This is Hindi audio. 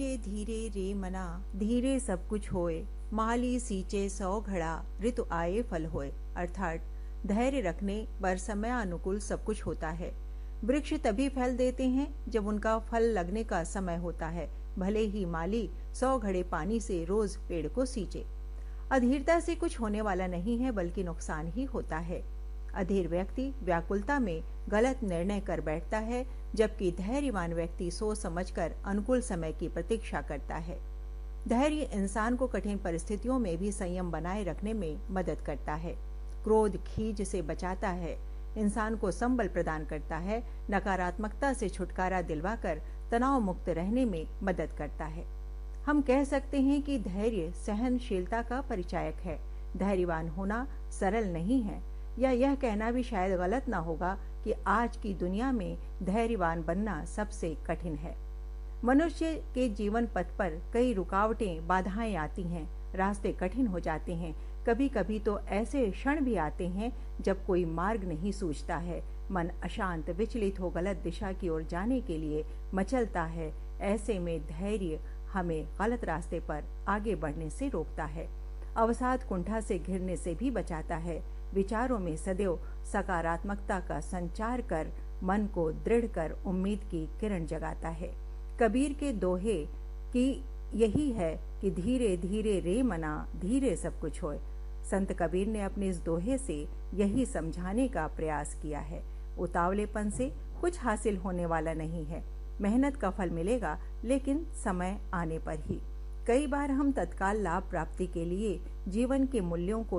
धीरे धीरे रे मना, धीरे सब कुछ होए, माली सींचे 100 घड़ा, ऋतु आए फल होए। अर्थात धैर्य रखने पर समय अनुकूल सब कुछ होता है। वृक्ष तभी फल देते हैं जब उनका फल लगने का समय होता है, भले ही माली 100 घड़े पानी से रोज पेड़ को सींचे। अधीरता से कुछ होने वाला नहीं है, बल्कि नुकसान ही होता है। अधीर व्यक्ति व्याकुलता में गलत निर्णय कर बैठता है, जबकि धैर्यवान व्यक्ति सोच समझकर अनुकूल समय की प्रतीक्षा करता है। धैर्य इंसान को कठिन परिस्थितियों में भी संयम बनाए रखने में मदद करता है। क्रोध खीज से बचाता है, इंसान को संबल प्रदान करता है, नकारात्मकता से छुटकारा दिलवाकर तनाव मुक्त रहने में मदद करता है। हम कह सकते हैं कि धैर्य सहनशीलता का परिचायक है। धैर्यवान होना सरल नहीं है, या यह कहना भी शायद गलत ना होगा कि आज की दुनिया में धैर्यवान बनना सबसे कठिन है। मनुष्य के जीवन पथ पर कई रुकावटें, बाधाएं आती हैं, रास्ते कठिन हो जाते हैं। कभी कभी तो ऐसे क्षण भी आते हैं जब कोई मार्ग नहीं सूझता है, मन अशांत, विचलित हो गलत दिशा की ओर जाने के लिए मचलता है। ऐसे में धैर्य हमें गलत रास्ते पर आगे बढ़ने से रोकता है, अवसाद कुंठा से घिरने से भी बचाता है, विचारों में सदैव सकारात्मकता का संचार कर मन को दृढ़ कर उम्मीद की किरण जगाता है। कबीर के दोहे की यही है कि धीरे धीरे रे मना, धीरे सब कुछ होए। संत कबीर ने अपने इस दोहे से यही समझाने का प्रयास किया है। उतावलेपन से कुछ हासिल होने वाला नहीं है। मेहनत का फल मिलेगा, लेकिन समय आने पर ही। कई बार हम तत्काल लाभ प्राप्ति के लिए जीवन के मूल्यों को